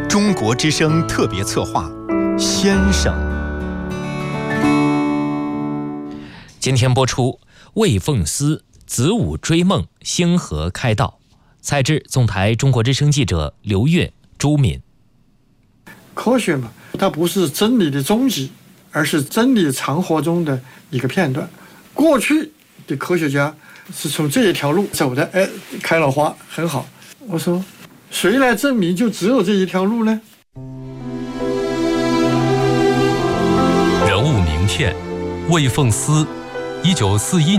中国之声特别策划，先生。 今天播出魏凤思子午追梦，星河开道。采制总台中国之声记者刘越、朱敏。 科学嘛，它不是真理的终极，而是真理长河中的一个片段。过去的科学家是从这一条路走的，开了花，很好。我说，谁来证明就只有这一条路呢？ 人物名片：魏凤思，1941年